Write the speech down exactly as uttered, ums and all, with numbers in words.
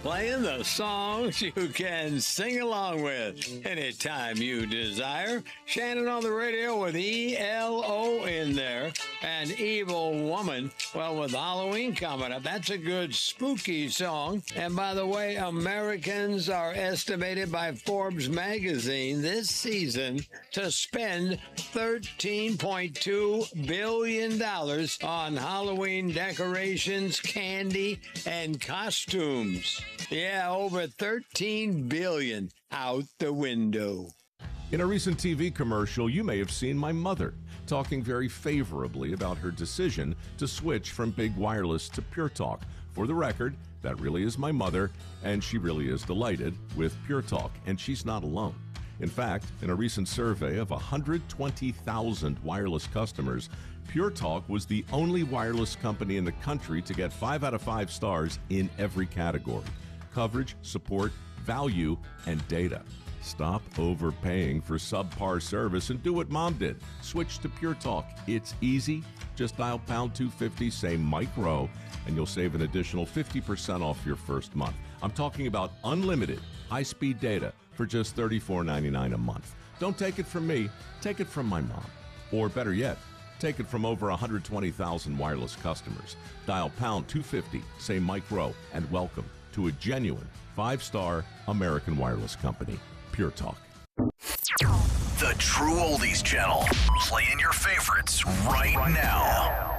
playing the songs you can sing along with anytime you desire. Shannon on the radio with E L O in there. And Evil Woman. Well, with Halloween coming up, that's a good spooky song. And by the way, Americans are estimated by Forbes magazine this season to spend thirteen point two billion dollars on Halloween decorations, candy, and costumes. Yeah, over thirteen billion dollars out the window. In a recent T V commercial, you may have seen my mother talking very favorably about her decision to switch from Big Wireless to Pure Talk. For the record, that really is my mother, and she really is delighted with Pure Talk, and she's not alone. In fact, in a recent survey of one hundred twenty thousand wireless customers, Pure Talk was the only wireless company in the country to get five out of five stars in every category: coverage, support, value, and data. Stop overpaying for subpar service and do what Mom did. Switch to Pure Talk. It's easy. Just dial pound two fifty, say Mike Rowe, and you'll save an additional fifty percent off your first month. I'm talking about unlimited high-speed data for just thirty-four ninety-nine a month. Don't take it from me. Take it from my mom. Or better yet, take it from over one hundred twenty thousand wireless customers. Dial pound two fifty, say Mike Rowe, and welcome to a genuine five-star American wireless company. Pure Talk. The True Oldies Channel. Playing your favorites right now.